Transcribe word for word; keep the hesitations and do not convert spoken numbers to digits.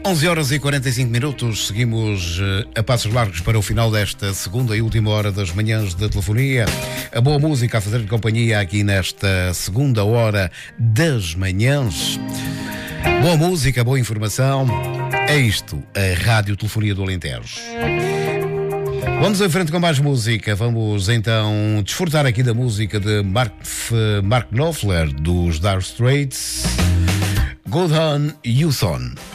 onze horas e quarenta e cinco minutos, seguimos a passos largos para o final desta segunda e última hora das manhãs da telefonia. A boa música a fazer companhia aqui nesta segunda hora das manhãs. Boa música, boa informação. É isto, a Rádio Telefonia do Alentejo. Vamos em frente com mais música. Vamos então desfrutar aqui da música de Mark, Mark Knopfler, dos Dire Straits. Go On, You Son.